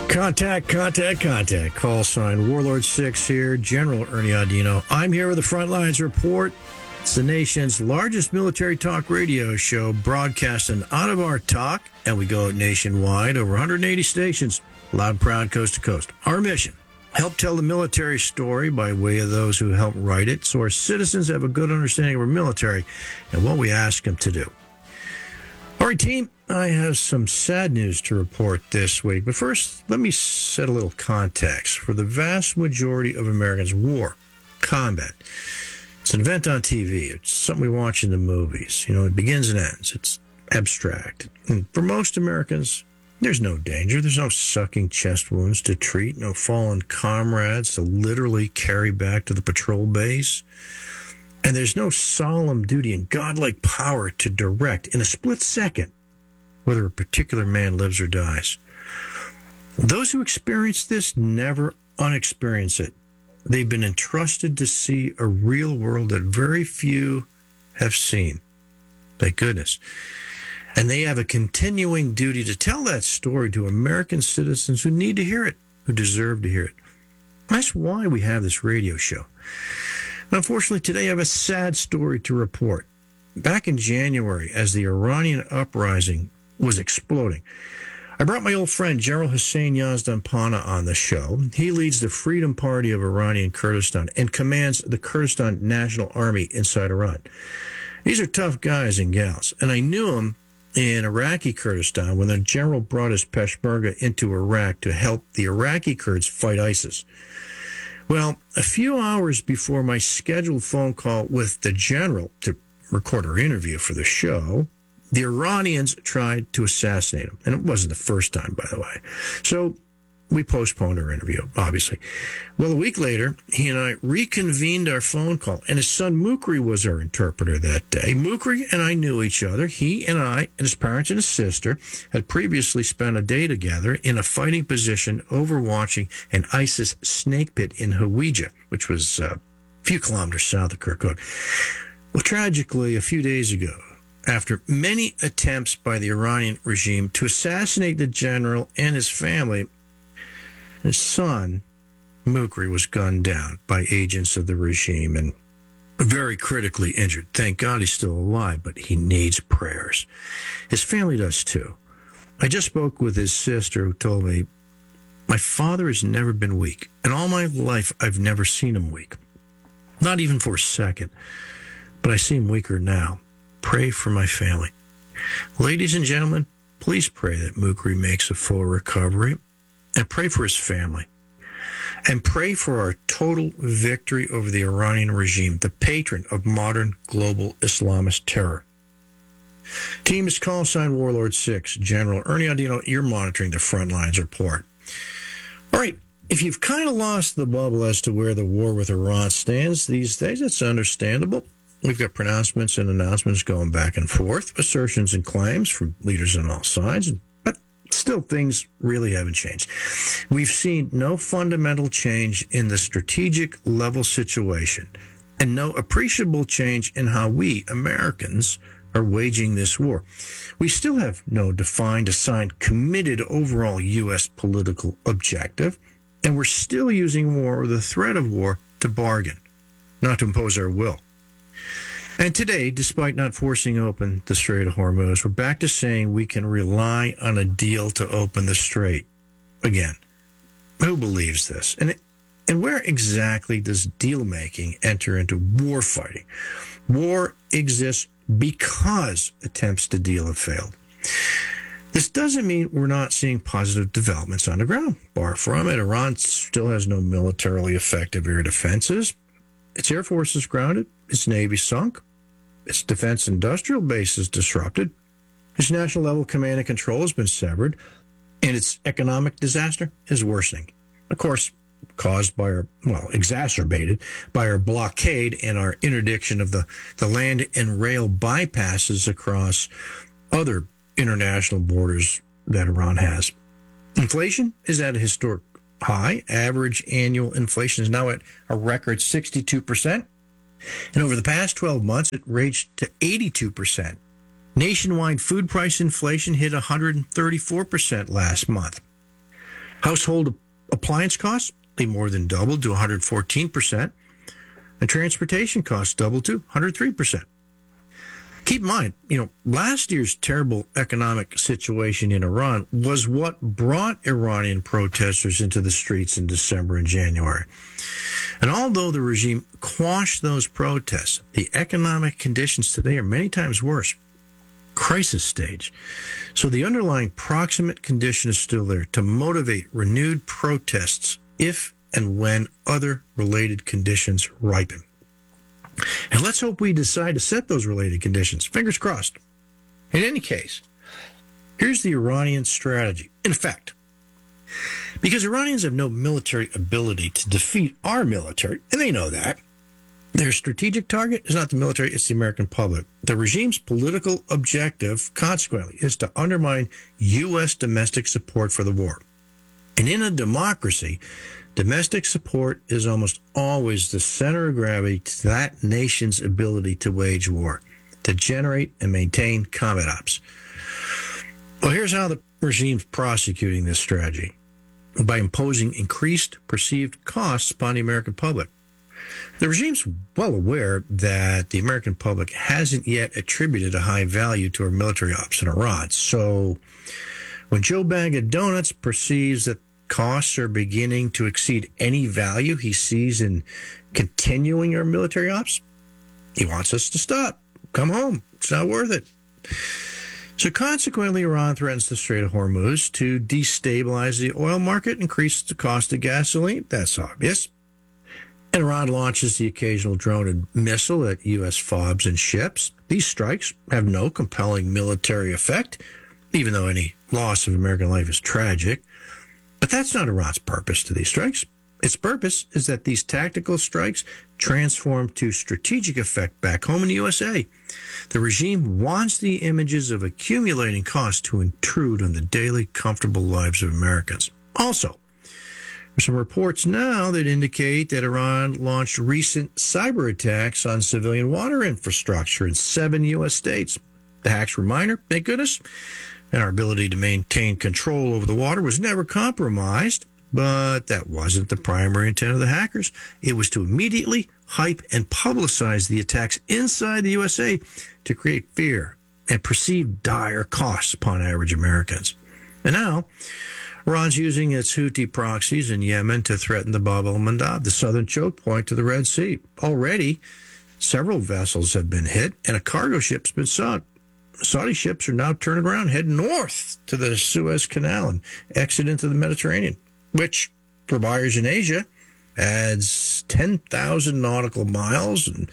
Contact. Call sign Warlord 6 here, General Ernie Audino. I'm here with the Frontlines Report. It's the nation's largest military talk radio show, broadcasting out of our talk, and we go nationwide, over 180 stations, loud and proud, coast to coast. Our mission, help tell the military story by way of those who help write it, so our citizens have a good understanding of our military and what we ask them to do. All right, team, I have some sad news to report this week. But first, let me set a little context. For the vast majority of Americans, war, combat, it's an event on TV. It's something we watch in the movies. You know, it begins and ends. It's abstract. And for most Americans, there's no danger. There's no sucking chest wounds to treat, no fallen comrades to literally carry back to the patrol base. And there's no solemn duty and godlike power to direct in a split second whether a particular man lives or dies. Those who experience this never unexperience it. They've been entrusted to see a real world that very few have seen. Thank goodness. And they have a continuing duty to tell that story to American citizens who need to hear it, who deserve to hear it. That's why we have this radio show. Unfortunately, today I have a sad story to report. Back in January, as the Iranian uprising was exploding, I brought my old friend General Hussein Yazdanpana on the show. He leads the Freedom Party of Iranian Kurdistan and commands the Kurdistan National Army inside Iran. These are tough guys and gals, and I knew him in Iraqi Kurdistan when the general brought his Peshmerga into Iraq to help the Iraqi Kurds fight ISIS. Well, a few hours before my scheduled phone call with the general to record our interview for the show, the Iranians tried to assassinate him. And it wasn't the first time, by the way. So we postponed our interview, obviously. Well, a week later, he and I reconvened our phone call, and his son Mukri was our interpreter that day. Mukri and I knew each other. He and I and his parents and his sister had previously spent a day together in a fighting position overwatching an ISIS snake pit in Hawija, which was a few kilometers south of Kirkuk. Well, tragically, a few days ago, after many attempts by the Iranian regime to assassinate the general and his family, his son, Mukri, was gunned down by agents of the regime and very critically injured. Thank God he's still alive, but he needs prayers. His family does too. I just spoke with his sister who told me, my father has never been weak. In all my life, I've never seen him weak. Not even for a second. But I see him weaker now. Pray for my family. Ladies and gentlemen, please pray that Mukri makes a full recovery, and pray for his family. And pray for our total victory over the Iranian regime, the patron of modern global Islamist terror. Team is call sign Warlord 6, General Ernie Audino. You're monitoring the Frontlines Report. All right, if you've kind of lost the bubble as to where the war with Iran stands these days, it's understandable. We've got pronouncements and announcements going back and forth, assertions and claims from leaders on all sides, but still things really haven't changed. We've seen no fundamental change in the strategic level situation and no appreciable change in how we, Americans, are waging this war. We still have no defined, assigned, committed overall U.S. political objective, and we're still using war or the threat of war to bargain, not to impose our will. And today, despite not forcing open the Strait of Hormuz, we're back to saying we can rely on a deal to open the strait again. Who believes this? And where exactly does deal-making enter into war fighting? War exists because attempts to deal have failed. This doesn't mean we're not seeing positive developments on the ground. Far from it, Iran still has no militarily effective air defenses. Its air force is grounded. Its navy sunk. Its defense industrial base is disrupted. Its national level command and control has been severed. And its economic disaster is worsening. Of course, caused by exacerbated by our blockade and our interdiction of the land and rail bypasses across other international borders that Iran has. Inflation is at a historic high. Average annual inflation is now at a record 62%. And over the past 12 months, it raged to 82%. Nationwide food price inflation hit 134% last month. Household appliance costs, they more than doubled to 114%, and transportation costs doubled to 103%. Keep in mind, last year's terrible economic situation in Iran was what brought Iranian protesters into the streets in December and January. And although the regime quashed those protests, the economic conditions today are many times worse. Crisis stage. So the underlying proximate condition is still there to motivate renewed protests if and when other related conditions ripen. And let's hope we decide to set those related conditions. Fingers crossed. In any case, here's the Iranian strategy. In effect, because Iranians have no military ability to defeat our military, and they know that, their strategic target is not the military, it's the American public. The regime's political objective, consequently, is to undermine U.S. domestic support for the war. And in a democracy, domestic support is almost always the center of gravity to that nation's ability to wage war, to generate and maintain combat ops. Well, here's how the regime's prosecuting this strategy: by imposing increased perceived costs upon the American public. The regime's well aware that the American public hasn't yet attributed a high value to our military ops in Iran. So when Joe Bag of Donuts perceives that costs are beginning to exceed any value he sees in continuing our military ops, he wants us to stop. Come home. It's not worth it. So consequently, Iran threatens the Strait of Hormuz to destabilize the oil market, increase the cost of gasoline. That's obvious. And Iran launches the occasional drone and missile at U.S. FOBs and ships. These strikes have no compelling military effect, even though any loss of American life is tragic. But that's not Iran's purpose to these strikes. Its purpose is that these tactical strikes transform to strategic effect back home in the USA. The regime wants the images of accumulating costs to intrude on the daily comfortable lives of Americans. Also, there's some reports now that indicate that Iran launched recent cyber attacks on civilian water infrastructure in 7 U.S. states. The hacks were minor, thank goodness, and our ability to maintain control over the water was never compromised. But that wasn't the primary intent of the hackers. It was to immediately hype and publicize the attacks inside the USA to create fear and perceived dire costs upon average Americans. And now, Iran's using its Houthi proxies in Yemen to threaten the Bab el-Mandab, the southern choke point to the Red Sea. Already, several vessels have been hit and a cargo ship's been sunk. Saudi ships are now turning around, heading north to the Suez Canal and exit into the Mediterranean, which, for buyers in Asia, adds 10,000 nautical miles and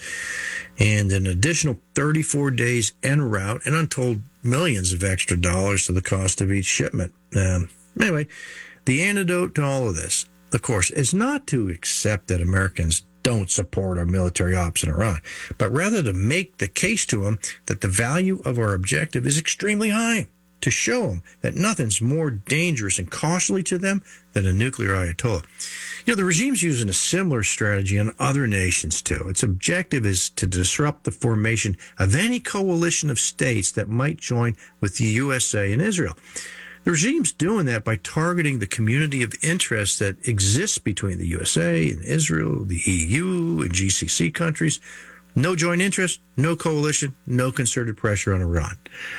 an additional 34 days en route and untold millions of extra dollars to the cost of each shipment. Anyway, the antidote to all of this, of course, is not to accept that Americans don't support our military ops in Iran, but rather to make the case to them that the value of our objective is extremely high, to show them that nothing's more dangerous and costly to them than a nuclear ayatollah. The regime's using a similar strategy on other nations, too. Its objective is to disrupt the formation of any coalition of states that might join with the USA and Israel. The regime's doing that by targeting the community of interest that exists between the USA and Israel, the EU and GCC countries. No joint interest, no coalition, no concerted pressure on Iran.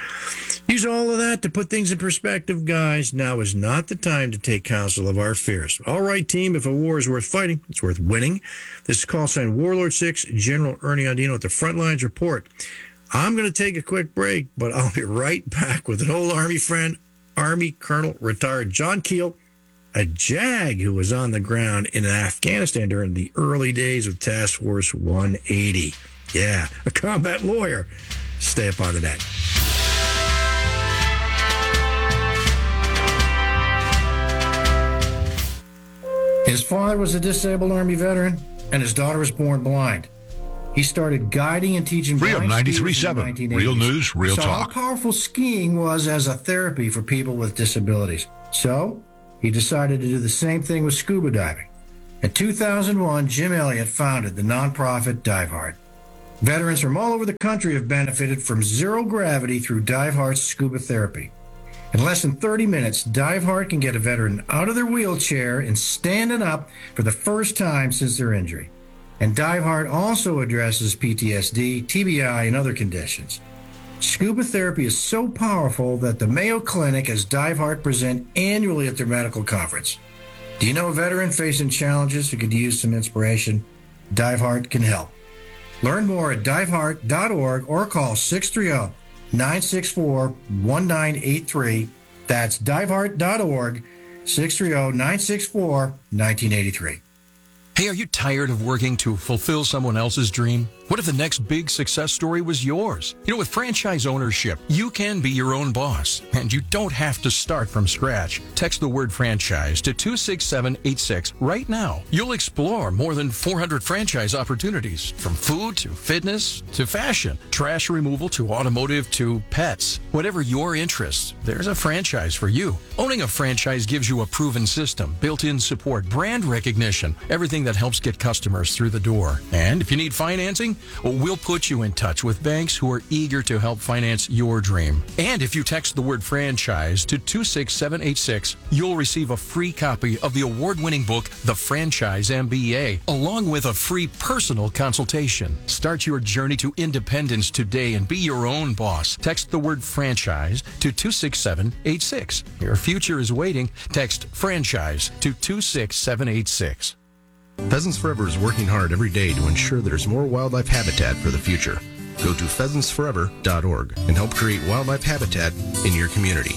Use all of that to put things in perspective, guys. Now is not the time to take counsel of our fears. All right, team, if a war is worth fighting, it's worth winning. This is call sign Warlord 6, General Ernie Andino at the Frontlines Report. I'm going to take a quick break, but I'll be right back with an old Army friend, Army Colonel retired John Keel, a JAG who was on the ground in Afghanistan during the early days of Task Force 180. Yeah, a combat lawyer. Stay up on the net. His father was a disabled Army veteran, and his daughter was born blind. He started guiding and teaching Freedom blind 93.7. Real news, real talk. How powerful skiing was as a therapy for people with disabilities. So he decided to do the same thing with scuba diving. In 2001, Jim Elliott founded the nonprofit Dive Hard. Veterans from all over the country have benefited from zero gravity through Dive Hard's scuba therapy. In less than 30 minutes, DiveHeart can get a veteran out of their wheelchair and standing up for the first time since their injury. And DiveHeart also addresses PTSD, TBI, and other conditions. Scuba therapy is so powerful that the Mayo Clinic has DiveHeart present annually at their medical conference. Do you know a veteran facing challenges who could use some inspiration? DiveHeart can help. Learn more at diveheart.org or call 630-964-1983. That's diveheart.org, 630-964-1983. Hey, are you tired of working to fulfill someone else's dream? What if the next big success story was yours? You know, with franchise ownership, you can be your own boss, and you don't have to start from scratch. Text the word franchise to 26786 right now. You'll explore more than 400 franchise opportunities, from food to fitness to fashion, trash removal to automotive to pets. Whatever your interests, there's a franchise for you. Owning a franchise gives you a proven system, built-in support, brand recognition, everything that helps get customers through the door. And if you need financing, well, we'll put you in touch with banks who are eager to help finance your dream. And if you text the word franchise to 26786, you'll receive a free copy of the award-winning book, The Franchise MBA, along with a free personal consultation. Start your journey to independence today and be your own boss. Text the word franchise to 26786. Your future is waiting. Text franchise to 26786. Pheasants Forever is working hard every day to ensure there's more wildlife habitat for the future. Go to pheasantsforever.org and help create wildlife habitat in your community.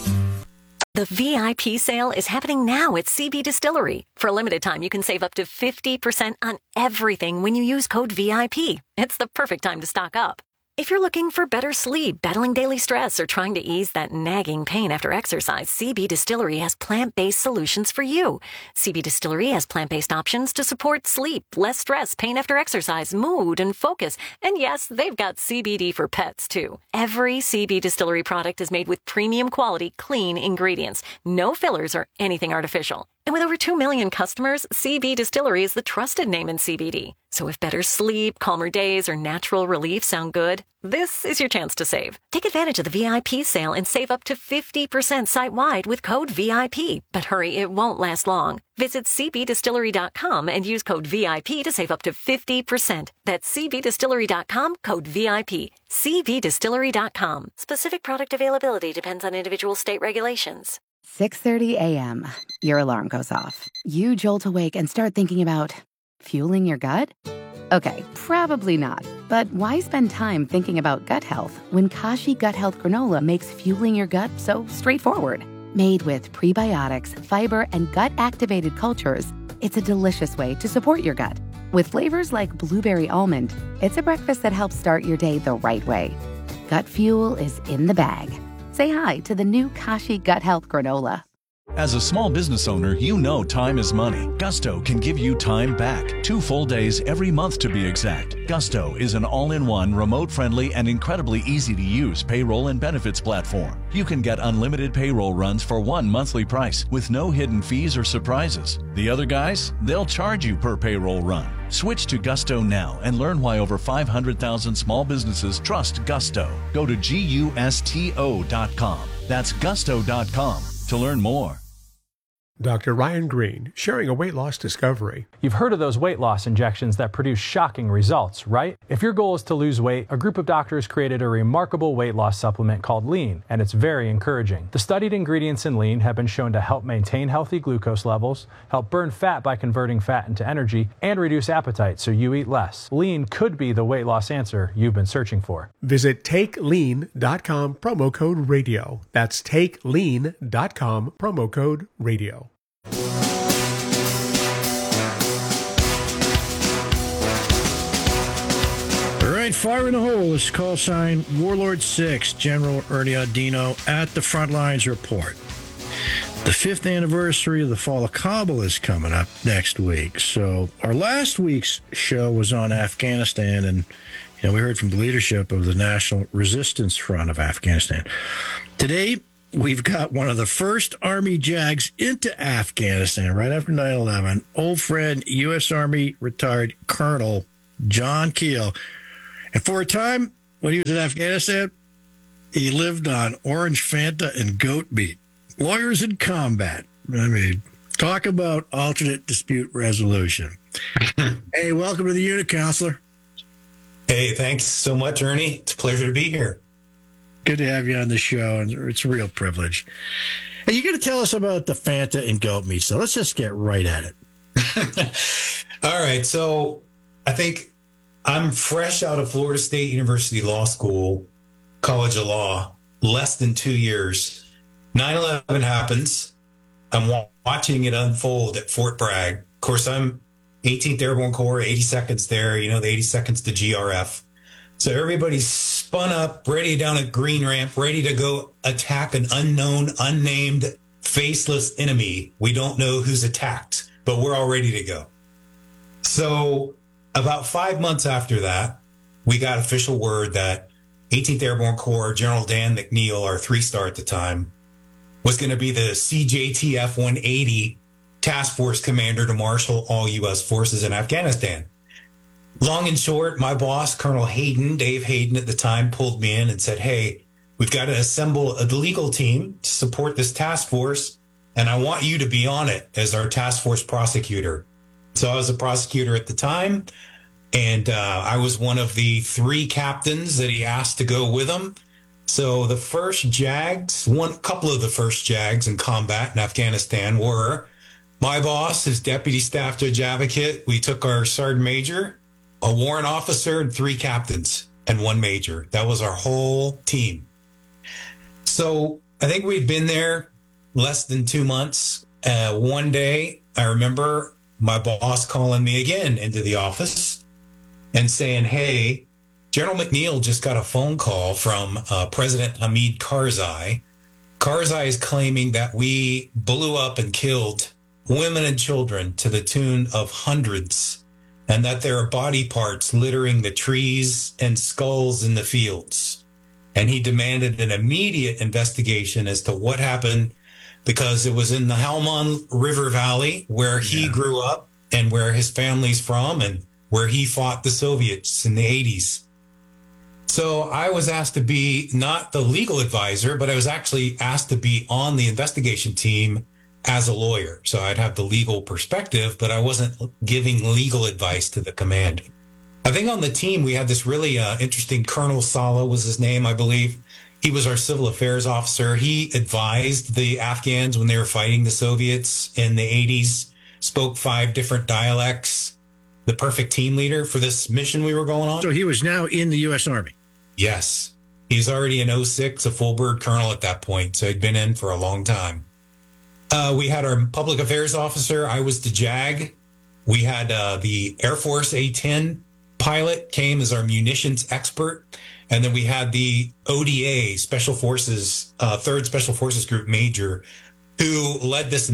The VIP sale is happening now at CB Distillery. For a limited time, you can save up to 50% on everything when you use code VIP. It's the perfect time to stock up. If you're looking for better sleep, battling daily stress, or trying to ease that nagging pain after exercise, CB Distillery has plant-based solutions for you. CB Distillery has plant-based options to support sleep, less stress, pain after exercise, mood, and focus. And yes, they've got CBD for pets, too. Every CB Distillery product is made with premium quality, clean ingredients. No fillers or anything artificial. And with over 2 million customers, CB Distillery is the trusted name in CBD. So if better sleep, calmer days, or natural relief sound good, this is your chance to save. Take advantage of the VIP sale and save up to 50% site-wide with code VIP. But hurry, it won't last long. Visit cbdistillery.com and use code VIP to save up to 50%. That's cbdistillery.com, code VIP. cbdistillery.com. Specific product availability depends on individual state regulations. 6:30 a.m. Your alarm goes off. You jolt awake and start thinking about fueling your gut? Okay, probably not. But why spend time thinking about gut health when Kashi Gut Health Granola makes fueling your gut so straightforward? Made with prebiotics, fiber, and gut-activated cultures, it's a delicious way to support your gut. With flavors like blueberry almond, it's a breakfast that helps start your day the right way. Gut fuel is in the bag. Say hi to the new Kashi Gut Health Granola. As a small business owner, you know time is money. Gusto can give you time back. 2 full days every month to be exact. Gusto is an all-in-one, remote-friendly, and incredibly easy-to-use payroll and benefits platform. You can get unlimited payroll runs for one monthly price with no hidden fees or surprises. The other guys, they'll charge you per payroll run. Switch to Gusto now and learn why over 500,000 small businesses trust Gusto. Go to GUSTO.com. That's gusto.com to learn more. Dr. Ryan Green, sharing a weight loss discovery. You've heard of those weight loss injections that produce shocking results, right? If your goal is to lose weight, a group of doctors created a remarkable weight loss supplement called Lean, and it's very encouraging. The studied ingredients in Lean have been shown to help maintain healthy glucose levels, help burn fat by converting fat into energy, and reduce appetite so you eat less. Lean could be the weight loss answer you've been searching for. Visit TakeLean.com, promo code radio. That's TakeLean.com, promo code radio. All right, fire in the hole is call sign Warlord 6, General Ernie Audino at the Frontlines Report. The 5th anniversary of the fall of Kabul is coming up next week. So our last week's show was on Afghanistan, and we heard from the leadership of the National Resistance Front of Afghanistan. Today, we've got one of the first Army JAGs into Afghanistan right after 9/11, old friend, U.S. Army retired Colonel John Keel. And for a time, when he was in Afghanistan, he lived on orange Fanta and goat meat. lawyers in combat. I mean, talk about alternate dispute resolution. Hey, welcome to the unit, counselor. Hey, thanks so much, Ernie. It's a pleasure to be here. Good to have you on the show, and it's a real privilege. Hey, you're going to tell us about the Fanta and goat meat, so let's just get right at it. All right, so I think I'm fresh out of Florida State University Law School, College of Law, less than 2 years. 9/11 happens. I'm watching it unfold at Fort Bragg. Of course, I'm 18th Airborne Corps, 82nd's there, the 82nd's the GRF. So everybody's spun up, ready down at Green Ramp, ready to go attack an unknown, unnamed, faceless enemy. We don't know who's attacked, but we're all ready to go. So about 5 months after that, we got official word that 18th Airborne Corps, General Dan McNeil, our 3-star at the time, was going to be the CJTF 180 task force commander to marshal all U.S. forces in Afghanistan. Long and short, my boss, Colonel Hayden, Dave Hayden at the time, pulled me in and said, hey, we've got to assemble a legal team to support this task force, and I want you to be on it as our task force prosecutor. So I was a prosecutor at the time, and I was one of the 3 captains that he asked to go with him. So the first JAGs, couple of the first JAGs in combat in Afghanistan were my boss, his deputy staff judge advocate. We took our sergeant major, a warrant officer, and 3 captains and 1 major. That was our whole team. So I think we'd been there less than 2 months. One day, I remember my boss calling me again into the office and saying, hey, General McNeil just got a phone call from President Hamid Karzai. Karzai is claiming that we blew up and killed women and children to the tune of hundreds, and that there are body parts littering the trees and skulls in the fields. And he demanded an immediate investigation as to what happened, because it was in the Helmand River Valley where he grew up and where his family's from and where he fought the Soviets in the 80s. So I was asked to be not the legal advisor, but I was actually asked to be on the investigation team as a lawyer. So I'd have the legal perspective, but I wasn't giving legal advice to the command. I think on the team, we had this really interesting Colonel Sala was his name, I believe. He was our civil affairs officer. He advised the Afghans when they were fighting the Soviets in the 80s, spoke 5 different dialects, the perfect team leader for this mission we were going on. So he was now in the U.S. Army. Yes. He's already in 06, a full bird colonel at that point. So he'd been in for a long time. We had our public affairs officer. I was the JAG. We had the Air Force A-10 pilot came as our munitions expert. And then we had the ODA, Special Forces, 3rd Special Forces Group Major, who led this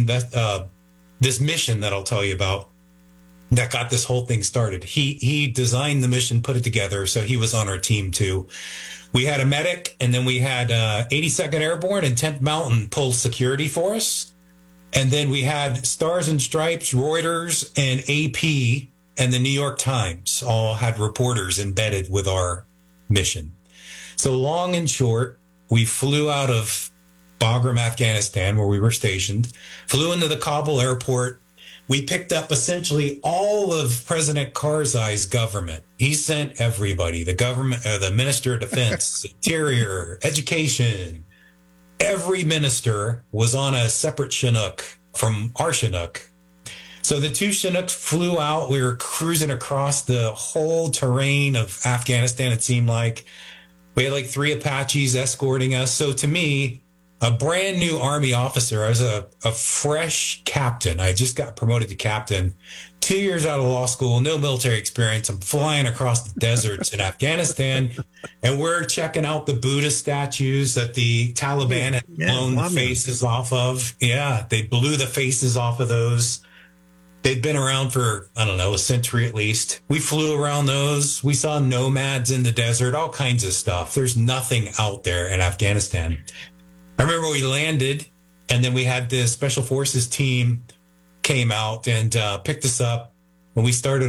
mission that I'll tell you about that got this whole thing started. He designed the mission, put it together, so he was on our team too. We had a medic, and then we had 82nd Airborne and 10th Mountain pull security for us. And then we had Stars and Stripes, Reuters, and AP, and the New York Times all had reporters embedded with our mission. So long and short, we flew out of Bagram, Afghanistan, where we were stationed, flew into the Kabul airport. We picked up essentially all of President Karzai's government. He sent everybody, the government, the Minister of Defense, Interior, Education. Every minister was on a separate Chinook from our Chinook. So the 2 Chinooks flew out. We were cruising across the whole terrain of Afghanistan, it seemed like. We had like 3 Apaches escorting us. So to me, a brand new Army officer, I was a fresh captain. I just got promoted to captain. 2 years out of law school, no military experience. I'm flying across the deserts in Afghanistan, and we're checking out the Buddha statues that the Taliban had blown the faces off of. Yeah, they blew the faces off of those. They'd been around for, I don't know, a century at least. We flew around those. We saw nomads in the desert, all kinds of stuff. There's nothing out there in Afghanistan. I remember we landed, and then we had the Special Forces team came out and picked us up, and we started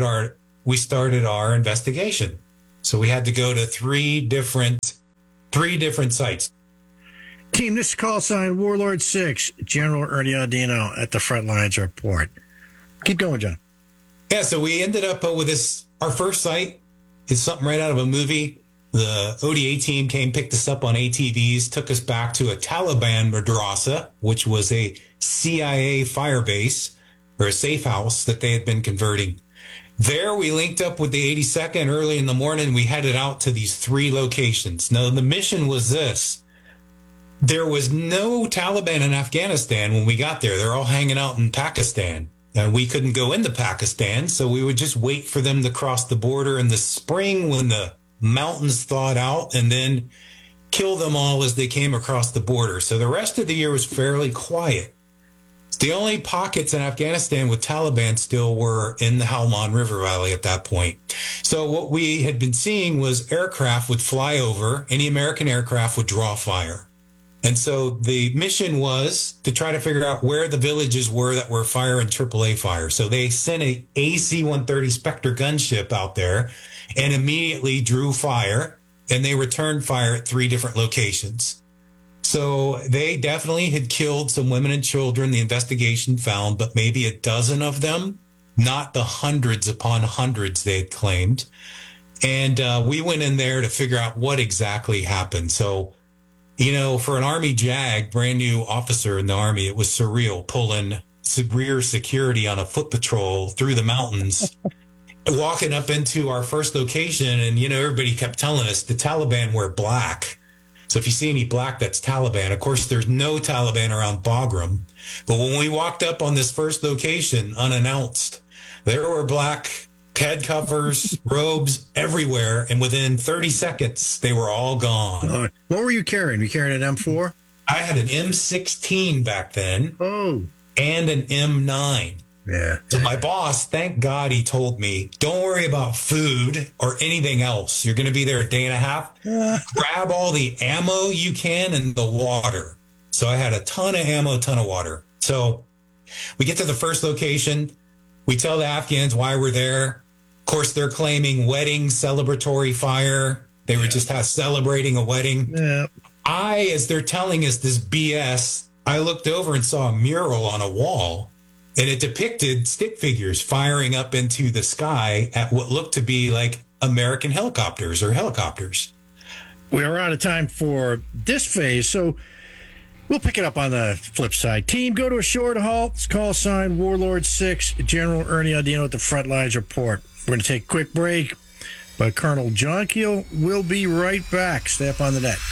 our investigation. So we had to go to three different sites. Team, this is call sign Warlord 6, General Ernie Audino at the Front Lines Report. Keep going, John. Yeah, so we ended up with this, our first site is something right out of a movie. The ODA team came, picked us up on ATVs, took us back to a Taliban madrasa, which was a CIA fire base or a safe house that they had been converting. There we linked up with the 82nd early in the morning. We headed out to these 3 locations. Now, the mission was this. There was no Taliban in Afghanistan when we got there. They're all hanging out in Pakistan. And we couldn't go into Pakistan, so we would just wait for them to cross the border in the spring when the mountains thawed out, and then kill them all as they came across the border. So the rest of the year was fairly quiet. The only pockets in Afghanistan with Taliban still were in the Helmand River Valley at that point. So what we had been seeing was aircraft would fly over, any American aircraft would draw fire. And so the mission was to try to figure out where the villages were that were firing AAA fire. So they sent a AC-130 Spectre gunship out there and immediately drew fire, and they returned fire at 3 different locations. So they definitely had killed some women and children, the investigation found, but maybe a dozen of them, not the hundreds upon hundreds they had claimed. And we went in there to figure out what exactly happened. So, you know, for an Army JAG, brand new officer in the Army, it was surreal pulling rear security on a foot patrol through the mountains, walking up into our first location. And, you know, everybody kept telling us the Taliban wear black. So if you see any black, that's Taliban. Of course, there's no Taliban around Bagram. But when we walked up on this first location unannounced, there were black head covers, robes everywhere. And within 30 seconds, they were all gone. What were you carrying? You carrying an M4? I had an M16 back then. Oh. And an M9. Yeah. So my boss, thank God he told me, don't worry about food or anything else. You're going to be there a day and a half. Grab all the ammo you can and the water. So I had a ton of ammo, ton of water. So we get to the first location. We tell the Afghans why we're there. Of course, they're claiming wedding celebratory fire. They were just celebrating a wedding. Yeah. As they're telling us this BS, I looked over and saw a mural on a wall. And it depicted stick figures firing up into the sky at what looked to be like American helicopters or helicopters. We are out of time for this phase, so we'll pick it up on the flip side. Team, go to a short halt. It's call sign Warlord 6, General Ernie Audino at the Front Lines Report. We're going to take a quick break, but Colonel John Keel will be right back. Stay up on the net.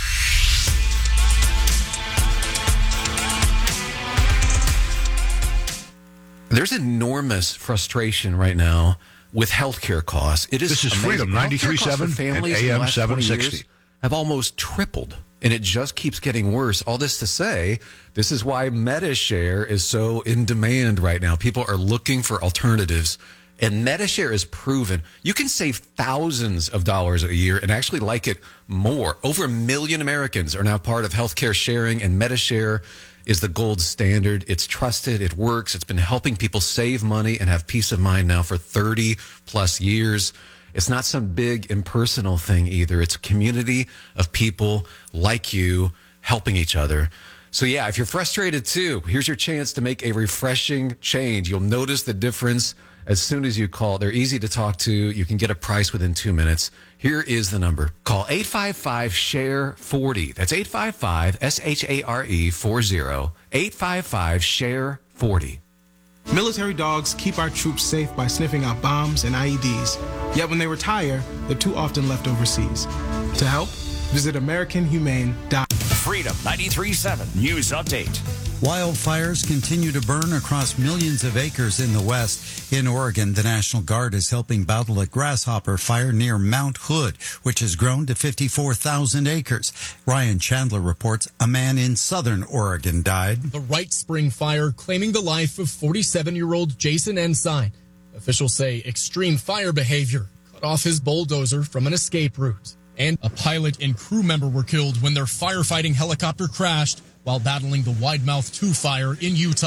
There's enormous frustration right now with healthcare costs. This is Freedom 93.7 and AM 760 have almost tripled, and it just keeps getting worse. All this to say, this is why MediShare is so in demand right now. People are looking for alternatives, and MediShare is proven you can save thousands of dollars a year and actually like it more. Over 1 million Americans are now part of healthcare sharing, and MediShare is the gold standard. It's trusted. It works. It's been helping people save money and have peace of mind now for 30 plus years. It's not some big impersonal thing either. It's a community of people like you helping each other. So yeah, if you're frustrated too, here's your chance to make a refreshing change. You'll notice the difference as soon as you call. They're easy to talk to. You can get a price within 2 minutes. Here is the number. Call 855-SHARE-40. That's 855-SHARE-40. 855-SHARE-40. Military dogs keep our troops safe by sniffing out bombs and IEDs. Yet when they retire, they're too often left overseas. To help, visit AmericanHumane.com. Freedom 93.7 News Update. Wildfires continue to burn across millions of acres in the west. In Oregon, the National Guard is helping battle a grasshopper fire near Mount Hood, which has grown to 54,000 acres. Ryan Chandler reports a man in southern Oregon died. The Wright Spring fire claiming the life of 47-year-old Jason Ensign. Officials say extreme fire behavior cut off his bulldozer from an escape route. And a pilot and crew member were killed when their firefighting helicopter crashed while battling the Widemouth 2 fire in Utah.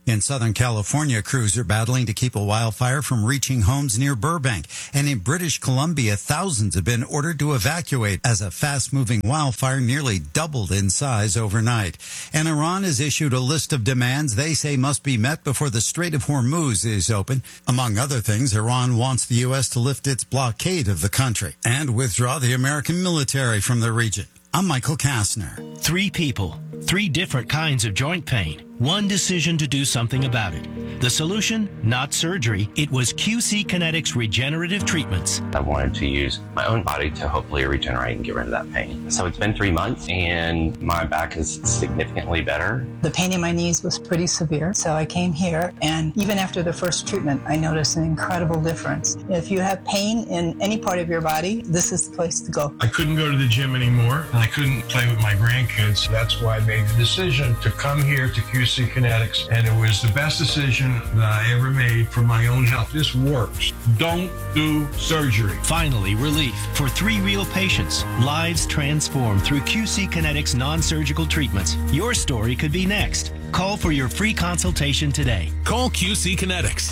In Southern California, crews are battling to keep a wildfire from reaching homes near Burbank. And in British Columbia, thousands have been ordered to evacuate as a fast-moving wildfire nearly doubled in size overnight. And Iran has issued a list of demands they say must be met before the Strait of Hormuz is open. Among other things, Iran wants the U.S. to lift its blockade of the country and withdraw the American military from the region. I'm Michael Kastner. 3 people, 3 different kinds of joint pain. One decision to do something about it. The solution, not surgery. It was QC Kinetics regenerative treatments. I wanted to use my own body to hopefully regenerate and get rid of that pain. So it's been 3 months and my back is significantly better. The pain in my knees was pretty severe, so I came here, and even after the first treatment, I noticed an incredible difference. If you have pain in any part of your body, this is the place to go. I couldn't go to the gym anymore, and I couldn't play with my grandkids. That's why I made the decision to come here to QC Kinetics, and it was the best decision that I ever made for my own health. This works. Don't do surgery. Finally, relief for 3 real patients. Lives transformed through QC Kinetics non-surgical treatments. Your story could be next. Call for your free consultation today. Call QC Kinetics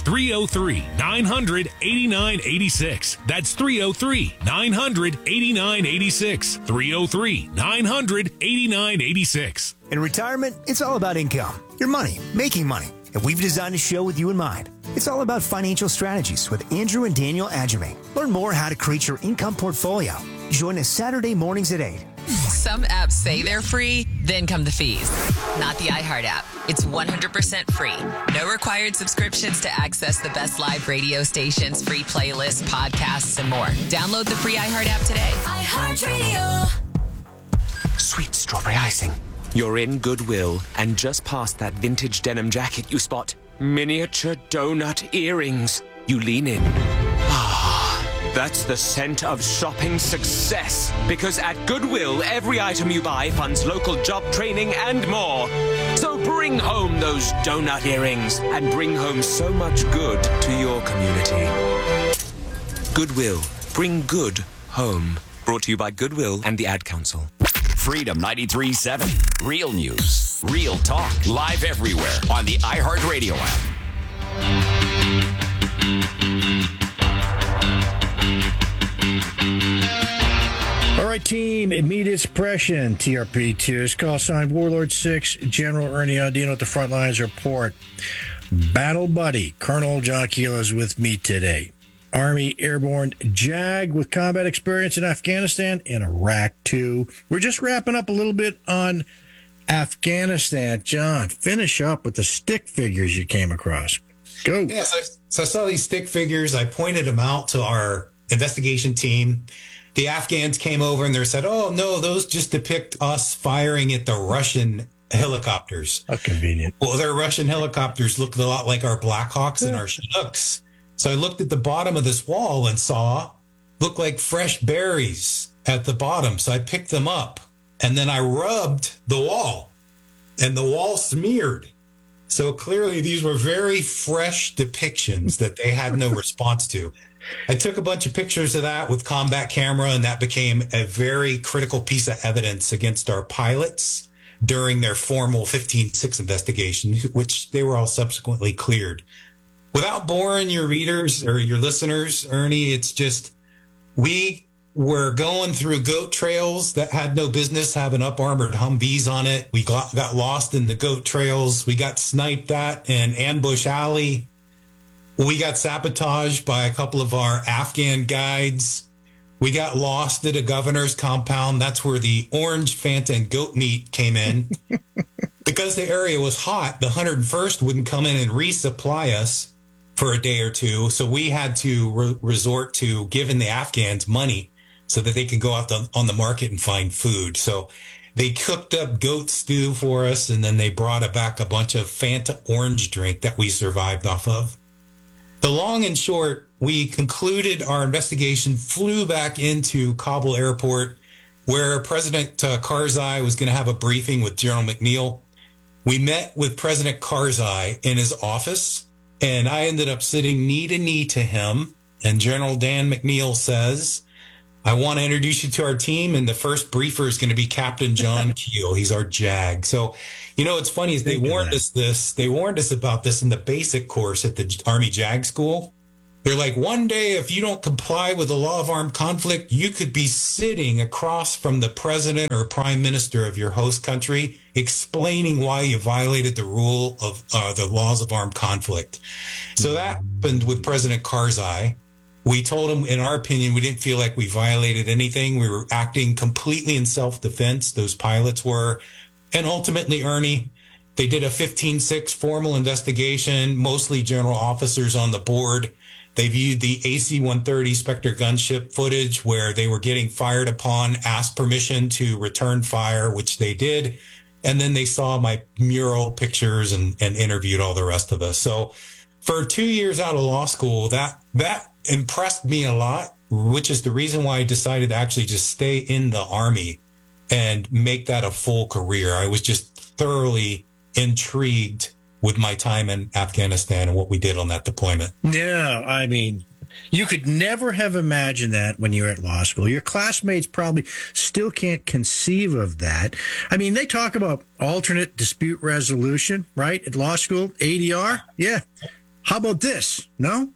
303-900-8986. That's 303-900-8986. 303-900-8986. In retirement, it's all about income, your money, making money. And we've designed a show with you in mind. It's all about financial strategies with Andrew and Daniel Adjemi. Learn more how to create your income portfolio. Join us Saturday mornings at 8. Some apps say they're free, then come the fees. Not the iHeart app. It's 100% free. No required subscriptions to access the best live radio stations, free playlists, podcasts, and more. Download the free iHeart app today. iHeartRadio. Sweet strawberry icing. You're in Goodwill, and just past that vintage denim jacket you spot miniature donut earrings. You lean in. That's the scent of shopping success. Because at Goodwill, every item you buy funds local job training and more. So bring home those donut earrings and bring home so much good to your community. Goodwill. Bring good home. Brought to you by Goodwill and the Ad Council. Freedom 93.7. Real news. Real talk. Live everywhere on the iHeartRadio app. All right, team, immediate suppression, TRP2's call sign Warlord 6, General Ernie Audino at the front lines report. Battle buddy, Colonel John Keel is with me today. Army Airborne JAG with combat experience in Afghanistan and Iraq, too. We're just wrapping up a little bit on Afghanistan. John, finish up with the stick figures you came across. Go. Yeah, so I saw these stick figures. I pointed them out to our investigation team. The Afghans came over and they said, oh, no, those just depict us firing at the Russian helicopters. How convenient. Well, their Russian helicopters look a lot like our Blackhawks and our Chinooks. So I looked at the bottom of this wall and saw, looked like fresh berries at the bottom. So I picked them up and then I rubbed the wall and the wall smeared. So clearly these were very fresh depictions that they had no response to. I took a bunch of pictures of that with combat camera, and that became a very critical piece of evidence against our pilots during their formal 15-6 investigation, which they were all subsequently cleared. Without boring your readers or your listeners, Ernie, it's just we were going through goat trails that had no business having up-armored Humvees on it. We got lost in the goat trails. We got sniped at in Ambush Alley. We got sabotaged by a couple of our Afghan guides. We got lost at a governor's compound. That's where the orange Fanta and goat meat came in. Because the area was hot, the 101st wouldn't come in and resupply us for a day or two. So we had to resort to giving the Afghans money so that they could go out on the market and find food. So they cooked up goat stew for us, and then they brought back a bunch of Fanta orange drink that we survived off of. The long and short, we concluded our investigation, flew back into Kabul airport, where President Karzai was going to have a briefing with General McNeil. We met with President Karzai in his office, and I ended up sitting knee to knee to him. And General Dan McNeil says, I want to introduce you to our team. And the first briefer is going to be Captain John Keel. He's our JAG. So You know, what's funny is they warned us about this in the basic course at the Army JAG school. They're like, one day, if you don't comply with the law of armed conflict, you could be sitting across from the president or prime minister of your host country explaining why you violated the rule of the laws of armed conflict. So that happened with President Karzai. We told him, in our opinion, we didn't feel like we violated anything. We were acting completely in self-defense. Those pilots were. And ultimately, Ernie, they did a 15-6 formal investigation, mostly general officers on the board. They viewed the AC-130 Spectre gunship footage where they were getting fired upon, asked permission to return fire, which they did. And then they saw my mural pictures and interviewed all the rest of us. So for 2 years out of law school, that impressed me a lot, which is the reason why I decided to actually just stay in the Army and make that a full career. I was just thoroughly intrigued with my time in Afghanistan and what we did on that deployment. Yeah, I mean, you could never have imagined that when you were at law school. Your classmates probably still can't conceive of that. I mean, they talk about alternate dispute resolution, right, at law school, ADR. Yeah. How about this? No?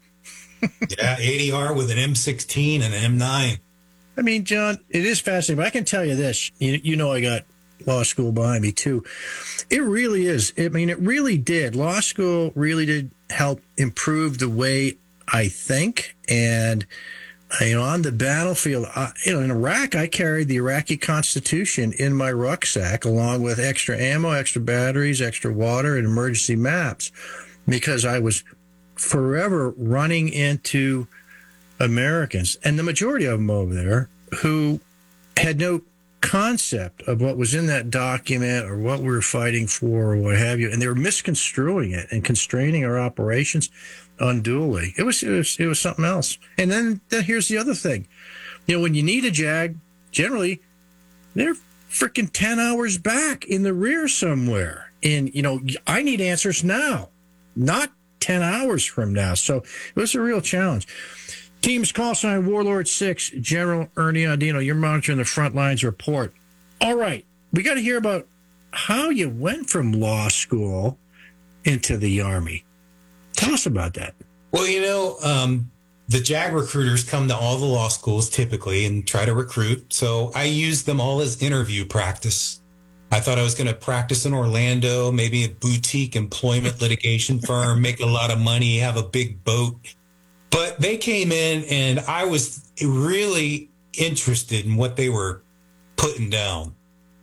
Yeah, ADR with an M16 and an M9. I mean, John, it is fascinating, but I can tell you this. You know, I got law school behind me, too. It really is. I mean, it really did. Law school really did help improve the way I think. And, you know, on the battlefield, in Iraq, I carried the Iraqi Constitution in my rucksack, along with extra ammo, extra batteries, extra water, and emergency maps, because I was forever running into Americans, and the majority of them over there, who had no concept of what was in that document or what we were fighting for or what have you, and they were misconstruing it and constraining our operations unduly. It was something else. And then here's the other thing. You know, when you need a JAG, generally they're freaking 10 hours back in the rear somewhere. And, you know, I need answers now, not 10 hours from now. So it was a real challenge. Team's call sign Warlord 6, General Ernie Audino. You're monitoring the front lines report. All right. We got to hear about how you went from law school into the Army. Tell us about that. Well, you know, the JAG recruiters come to all the law schools typically and try to recruit. So I used them all as interview practice. I thought I was going to practice in Orlando, maybe a boutique employment litigation firm, make a lot of money, have a big boat. But they came in and I was really interested in what they were putting down.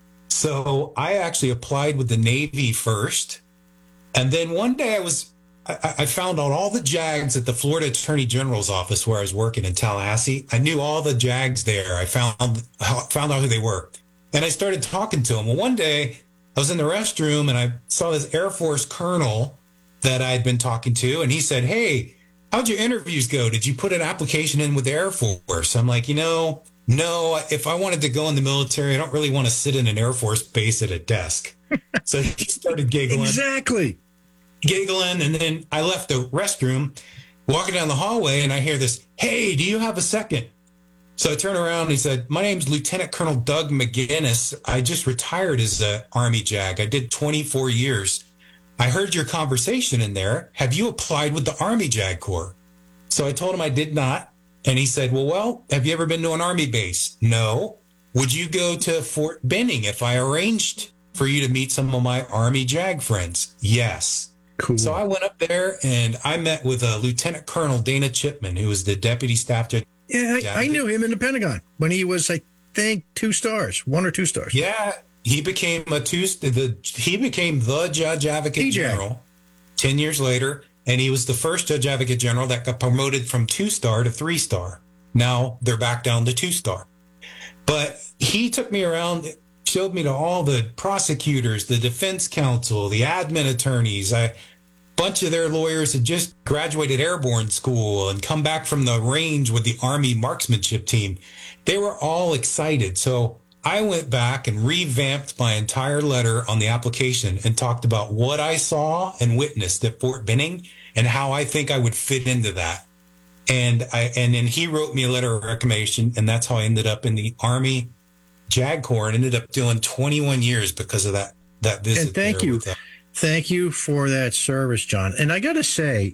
So I actually applied with the Navy first. And then one day I found out all the JAGs at the Florida Attorney General's office where I was working in Tallahassee. I knew all the JAGs there. I found out who they were. And I started talking to them. Well, one day I was in the restroom and I saw this Air Force colonel that I'd been talking to. And he said, "Hey, how'd your interviews go? Did you put an application in with the Air Force?" I'm like, no, if I wanted to go in the military, I don't really want to sit in an Air Force base at a desk. So he started giggling. Exactly. Giggling. And then I left the restroom, walking down the hallway, and I hear this, "Hey, do you have a second?" So I turned around and he said, "My name's Lieutenant Colonel Doug McGinnis. I just retired as an Army JAG. I did 24 years. I heard your conversation in there. Have you applied with the Army JAG Corps?" So I told him I did not. And he said, well, have you ever been to an Army base? No. Would you go to Fort Benning if I arranged for you to meet some of my Army JAG friends? Yes. Cool. So I went up there and I met with Lieutenant Colonel Dana Chipman, who was the Deputy Staff Judge. Yeah, I knew him in the Pentagon when he was, I think, 2 stars, 1 or 2 stars. Yeah, he became the Judge Advocate General 10 years later, and he was the first Judge Advocate General that got promoted from 2-star to 3-star. Now they're back down to 2-star. But he took me around, showed me to all the prosecutors, the defense counsel, the admin attorneys. A bunch of their lawyers had just graduated airborne school and come back from the range with the Army marksmanship team. They were all excited. So I went back and revamped my entire letter on the application and talked about what I saw and witnessed at Fort Benning and how I think I would fit into that. And then he wrote me a letter of recommendation, and that's how I ended up in the Army JAG Corps and ended up doing 21 years because of that that visit. And thank you. Thank you for that service, John. And I got to say,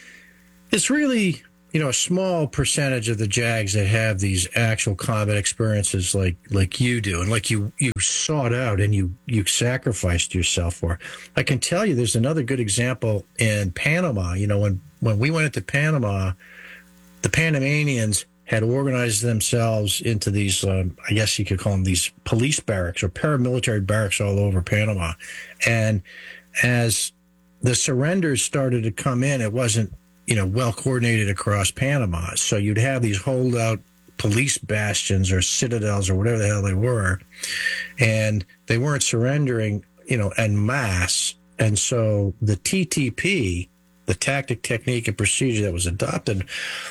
it's really, a small percentage of the JAGs that have these actual combat experiences like you do, and like you sought out and you sacrificed yourself for. I can tell you there's another good example in Panama. When we went into Panama, the Panamanians had organized themselves into these, I guess you could call them these police barracks or paramilitary barracks all over Panama. And as the surrenders started to come in, it wasn't, well coordinated across Panama. So you'd have these holdout police bastions or citadels or whatever the hell they were, and they weren't surrendering, en masse. And so the TTP, the tactic, technique, and procedure that was adopted,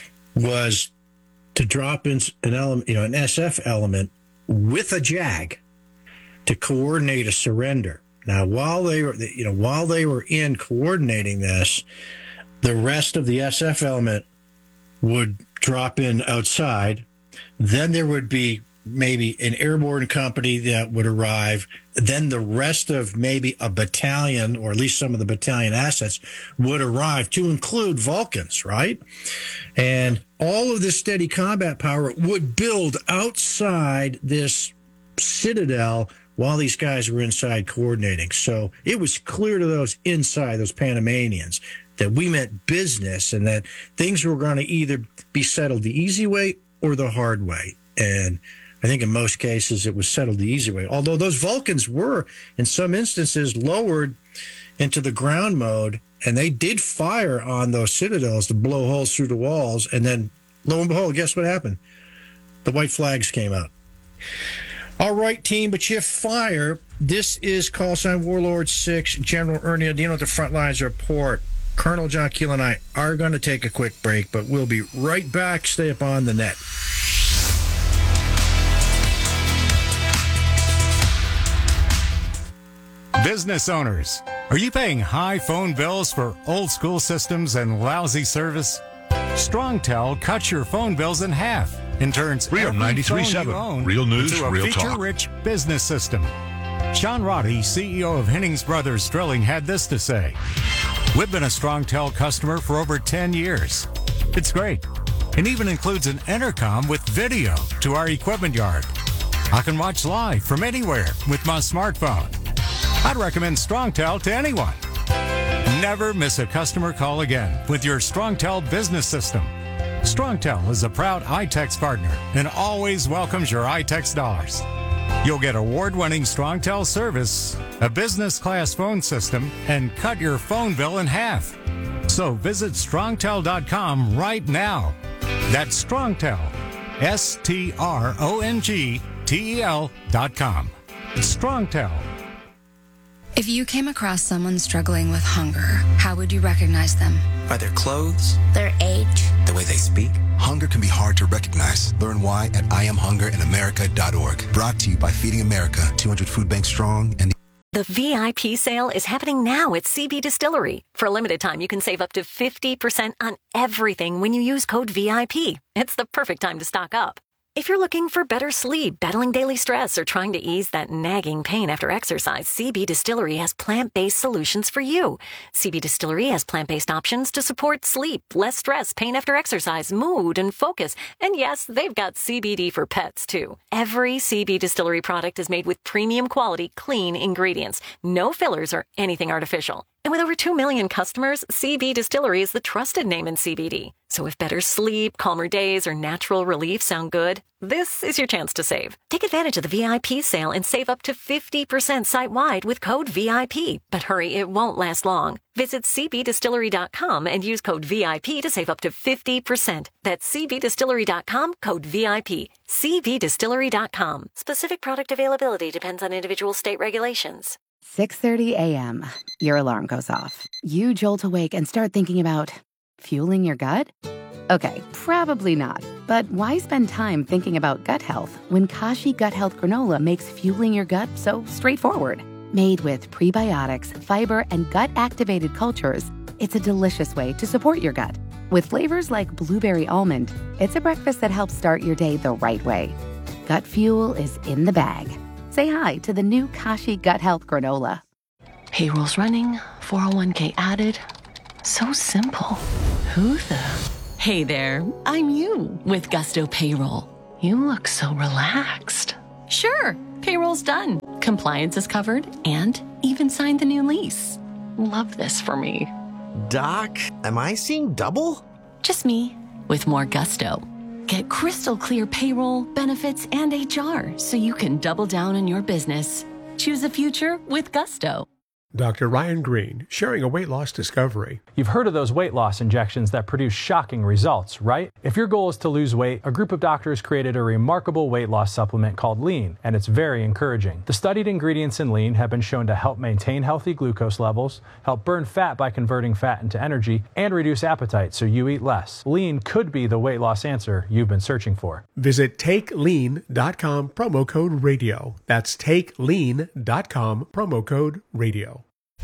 was to drop in an element, an SF element with a JAG to coordinate a surrender. Now, while they were in coordinating this, the rest of the SF element would drop in outside. Then there would be maybe an airborne company that would arrive. Then the rest of maybe a battalion, or at least some of the battalion assets, would arrive, to include Vulcans, right? And all of this steady combat power would build outside this citadel while these guys were inside coordinating. So it was clear to those inside, those Panamanians, that we meant business and that things were going to either be settled the easy way or the hard way. And I think in most cases it was settled the easy way. Although those Vulcans were, in some instances, lowered into the ground mode, and they did fire on those citadels to blow holes through the walls. And then, lo and behold, guess what happened? The white flags came out. All right, team, but you fire. This is Call Sign Warlord 6, General Ernie Adino at the Frontlines Report. Colonel John Keel and I are going to take a quick break, but we'll be right back. Stay up on the net. Business owners, are you paying high phone bills for old school systems and lousy service? StrongTel cuts your phone bills in half and turns Real every 93.7. phone you own Real news, into a real talk. feature-rich business system. Sean Roddy, CEO of Hennings Brothers Drilling, had this to say. We've been a StrongTel customer for over 10 years. It's great. It even includes an intercom with video to our equipment yard. I can watch live from anywhere with my smartphone. I'd recommend StrongTel to anyone. Never miss a customer call again with your StrongTel business system. StrongTel is a proud iTex partner and always welcomes your iTex dollars. You'll get award-winning StrongTel service, a business-class phone system, and cut your phone bill in half. So visit StrongTel.com right now. That's StrongTel, StrongTel.com. StrongTel. If you came across someone struggling with hunger, how would you recognize them? By their clothes, their age, the way they speak. Hunger can be hard to recognize. Learn why at IamHungerInAmerica.org. Brought to you by Feeding America, 200 food banks strong, and The VIP sale is happening now at CB Distillery. For a limited time, you can save up to 50% on everything when you use code VIP. It's the perfect time to stock up. If you're looking for better sleep, battling daily stress, or trying to ease that nagging pain after exercise, CB Distillery has plant-based solutions for you. CB Distillery has plant-based options to support sleep, less stress, pain after exercise, mood, and focus. And yes, they've got CBD for pets, too. Every CB Distillery product is made with premium quality, clean ingredients. No fillers or anything artificial. And with over 2 million customers, CB Distillery is the trusted name in CBD. So if better sleep, calmer days, or natural relief sound good, this is your chance to save. Take advantage of the VIP sale and save up to 50% site-wide with code VIP. But hurry, it won't last long. Visit cbdistillery.com and use code VIP to save up to 50%. That's cbdistillery.com, code VIP. cbdistillery.com. Specific product availability depends on individual state regulations. 6:30 a.m. Your alarm goes off. You jolt awake and start thinking about fueling your gut? Okay, probably not. But why spend time thinking about gut health when Kashi Gut Health Granola makes fueling your gut so straightforward? Made with prebiotics, fiber, and gut-activated cultures, it's a delicious way to support your gut. With flavors like blueberry almond, it's a breakfast that helps start your day the right way. Gut fuel is in the bag. say hi to the new Kashi Gut Health Granola. Payroll's running, 401k added. So simple. Who the? Hey there, I'm you with Gusto Payroll. You look so relaxed. Sure, payroll's done. Compliance is covered and even signed the new lease. Love this for me. Doc, am I seeing double? Just me with more gusto. Get crystal clear payroll, benefits, and HR so you can double down on your business. Choose a future with Gusto. Dr. Ryan Green, sharing a weight loss discovery. You've heard of those weight loss injections that produce shocking results, right? If your goal is to lose weight, a group of doctors created a remarkable weight loss supplement called Lean, and it's very encouraging. The studied ingredients in Lean have been shown to help maintain healthy glucose levels, help burn fat by converting fat into energy, and reduce appetite so you eat less. Lean could be the weight loss answer you've been searching for. Visit TakeLean.com, promo code radio. That's TakeLean.com, promo code radio.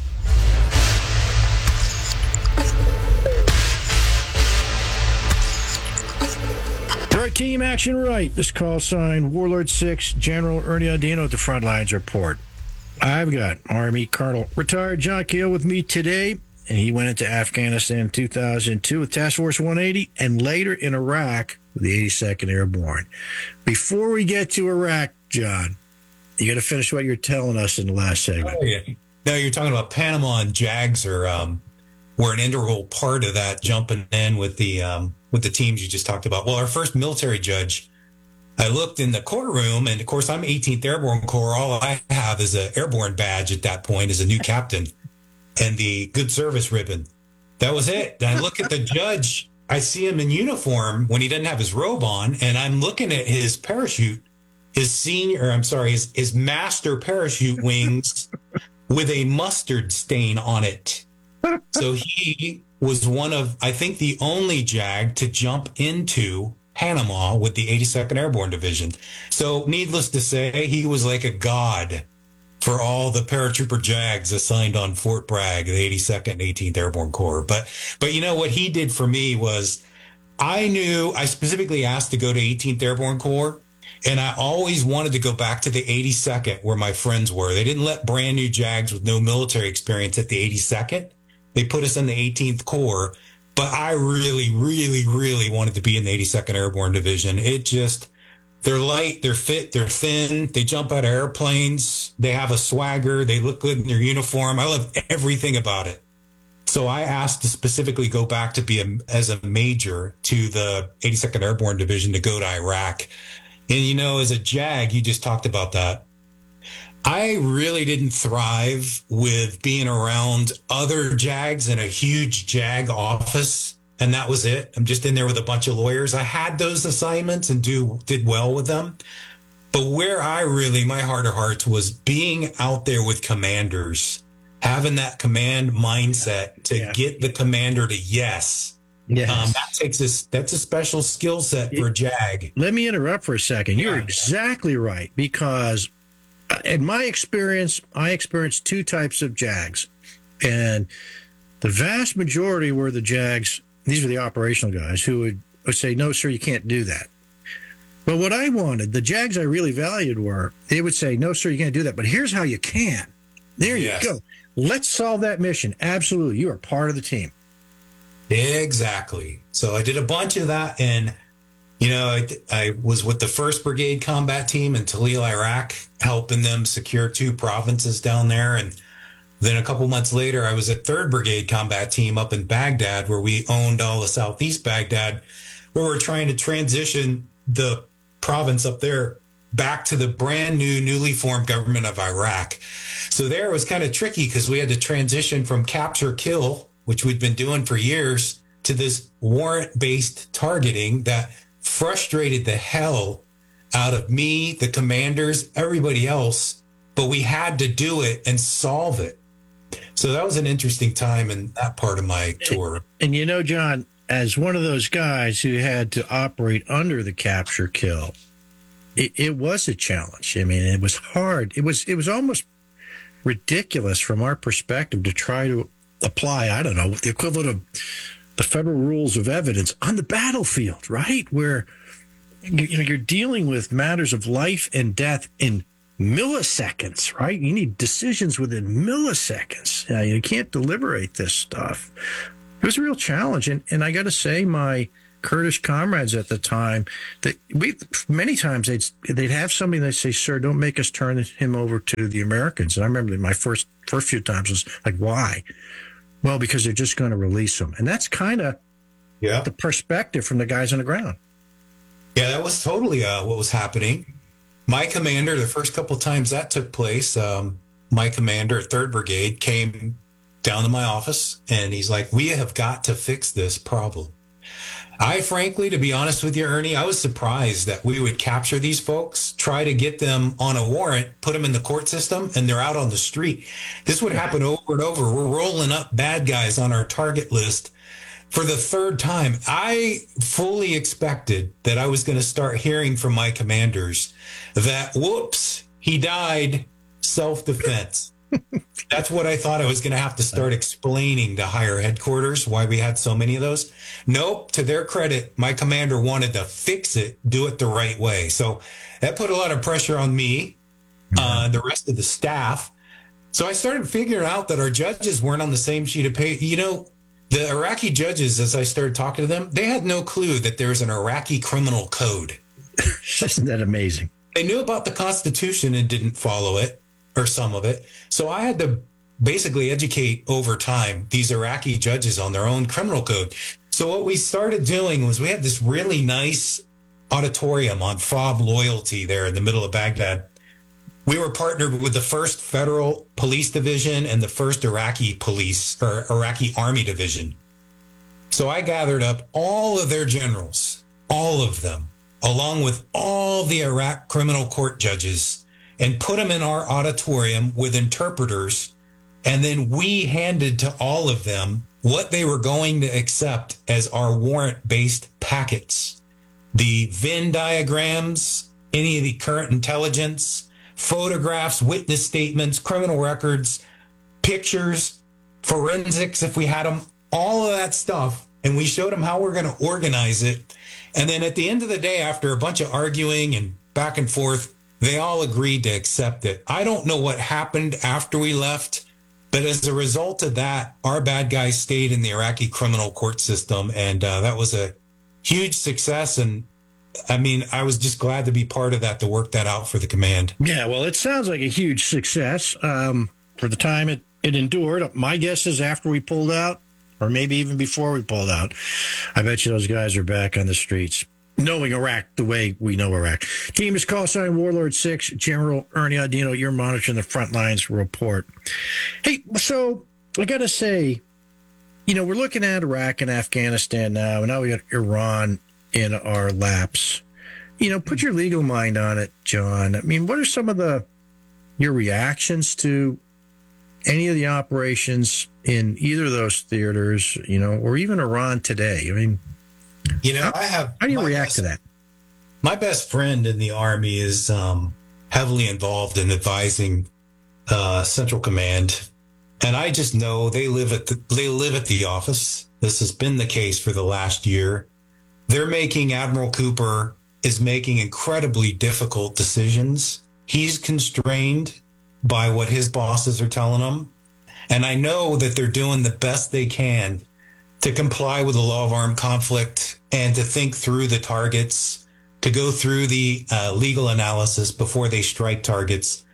All right, Team Action Right. This call sign Warlord 6, General Ernie Audino at the Front Lines Report. I've got Army Colonel retired John Keel with me today, and he went into Afghanistan in 2002 with Task Force 180 and later in Iraq with the 82nd Airborne. Before we get to Iraq, John, you got to finish what you're telling us in the last segment. Oh, yeah. No, you're talking about Panama and JAGs were an integral part of that, jumping in with the teams you just talked about. Well, our first military judge, I looked in the courtroom, and of course, I'm 18th Airborne Corps. All I have is an airborne badge at that point as a new captain and the good service ribbon. That was it. And I look at the judge. I see him in uniform when he doesn't have his robe on, and I'm looking at his parachute, his master parachute wings with a mustard stain on it. So he was one of, I think, the only JAG to jump into Panama with the 82nd Airborne Division. So needless to say, he was like a god for all the paratrooper JAGs assigned on Fort Bragg, the 82nd and 18th Airborne Corps. But you know what he did for me was I specifically asked to go to 18th Airborne Corps, and I always wanted to go back to the 82nd where my friends were. They didn't let brand new JAGs with no military experience at the 82nd. They put us in the 18th Corps, but I really, really, really wanted to be in the 82nd Airborne Division. They're light, they're fit, they're thin, they jump out of airplanes, they have a swagger, they look good in their uniform. I love everything about it. So I asked to specifically go back to be as a major to the 82nd Airborne Division to go to Iraq. And, you know, as a JAG, you just talked about that. I really didn't thrive with being around other JAGs in a huge JAG office, and that was it. I'm just in there with a bunch of lawyers. I had those assignments and did well with them. But where my heart of hearts was being out there with commanders, having that command mindset to get the commander to yes. Yes. That's a special skill set for a JAG. Let me interrupt for a second. You're exactly right, because in my experience, I experienced two types of JAGs, and the vast majority were the JAGs. These were the operational guys who would say, no, sir, you can't do that. But what I wanted, the JAGs I really valued they would say, no, sir, you can't do that, but here's how you can. There you go. Let's solve that mission. Absolutely. You are part of the team. Exactly. So I did a bunch of that, and you know, I was with the 1st Brigade Combat Team in Talil, Iraq, helping them secure 2 provinces down there. And then a couple months later, I was at 3rd Brigade Combat Team up in Baghdad, where we owned all of southeast Baghdad, where we're trying to transition the province up there back to the brand new, newly formed government of Iraq. So there it was kind of tricky because we had to transition from capture kill, which we'd been doing for years, to this warrant-based targeting that frustrated the hell out of me, the commanders, everybody else, but we had to do it and solve it. So that was an interesting time in that part of my tour. And you know, John, as one of those guys who had to operate under the capture kill, it was a challenge. I mean, it was hard. It was almost ridiculous from our perspective to try to apply, I don't know, the equivalent of the federal rules of evidence on the battlefield, right? Where you're dealing with matters of life and death in milliseconds, right? You need decisions within milliseconds. You can't deliberate this stuff. It was a real challenge. And I got to say, my Kurdish comrades at the time, that many times they'd have somebody that say, "Sir, don't make us turn him over to the Americans." And I remember my first few times was like, "Why?" Well, because they're just going to release him. And that's kind of the perspective from the guys on the ground. Yeah, that was totally what was happening. My commander, the first couple of times that took place, my commander at 3rd Brigade came down to my office, and he's like, "We have got to fix this problem." I frankly, to be honest with you, Ernie, I was surprised that we would capture these folks, try to get them on a warrant, put them in the court system, and they're out on the street. This would happen over and over. We're rolling up bad guys on our target list for the 3rd time. I fully expected that I was going to start hearing from my commanders that, whoops, he died, self-defense. That's what I thought I was going to have to start explaining to higher headquarters, why we had so many of those. Nope. To their credit, my commander wanted to fix it, do it the right way. So that put a lot of pressure on me, the rest of the staff. So I started figuring out that our judges weren't on the same sheet of paper. You know, the Iraqi judges, as I started talking to them, they had no clue that there was an Iraqi criminal code. Isn't that amazing? They knew about the Constitution and didn't follow it, or some of it. So I had to basically educate over time these Iraqi judges on their own criminal code. So what we started doing was we had this really nice auditorium on FOB Loyalty there in the middle of Baghdad. We were partnered with the 1st Federal Police Division and the 1st Iraqi Police or Iraqi Army Division. So I gathered up all of their generals, all of them, along with all the Iraq criminal court judges, and put them in our auditorium with interpreters. And then we handed to all of them what they were going to accept as our warrant-based packets. The Venn diagrams, any of the current intelligence, photographs, witness statements, criminal records, pictures, forensics, if we had them, all of that stuff. And we showed them how we're going to organize it. And then at the end of the day, after a bunch of arguing and back and forth, they all agreed to accept it. I don't know what happened after we left, but as a result of that, our bad guys stayed in the Iraqi criminal court system. And that was a huge success. And I mean, I was just glad to be part of that, to work that out for the command. Yeah, well, it sounds like a huge success for the time it endured. My guess is after we pulled out, or maybe even before we pulled out, I bet you those guys are back on the streets, knowing Iraq the way we know Iraq. Team is call sign Warlord 6, General Ernie Audino. You're monitoring the front lines report. Hey, so I got to say, you know, we're looking at Iraq and Afghanistan now, and now we got Iran in our laps. You know, put your legal mind on it, John. I mean, what are some of your reactions to any of the operations in either of those theaters, you know, or even Iran today? I mean, you know, how do you react to that? My best friend in the Army is heavily involved in advising Central Command, and I just know they live at the office. This has been the case for the last year. They're making Admiral Cooper is making incredibly difficult decisions. He's constrained by what his bosses are telling him, and I know that they're doing the best they can to comply with the law of armed conflict and to think through the targets, to go through the legal analysis before they strike targets.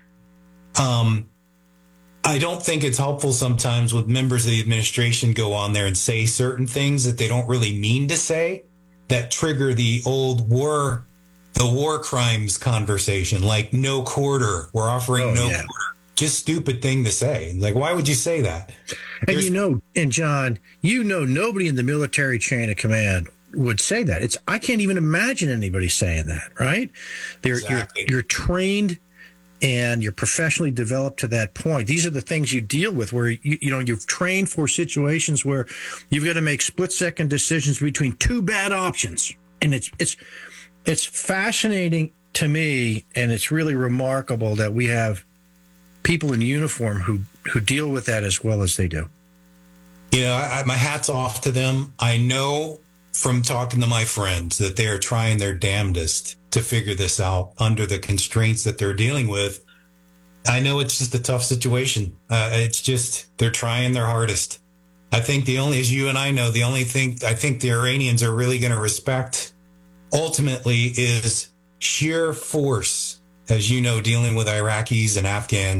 I don't think it's helpful sometimes when members of the administration go on there and say certain things that they don't really mean to say, that trigger the old war crimes conversation, like no quarter. We're offering quarter. Just stupid thing to say. Like, why would you say that? And John, nobody in the military chain of command would say that. I can't even imagine anybody saying that, right? You're trained and you're professionally developed to that point. These are the things you deal with, where you've trained for situations where you've got to make split-second decisions between two bad options. And it's fascinating to me, and it's really remarkable that we have people in uniform who deal with that as well as they do. You know, my hat's off to them. I know from talking to my friends that they are trying their damnedest to figure this out under the constraints that they're dealing with. I know it's just a tough situation. It's just, they're trying their hardest. I think as you and I know, the only thing I think the Iranians are really going to respect ultimately is sheer force, as you know, dealing with Iraqis and Afghans.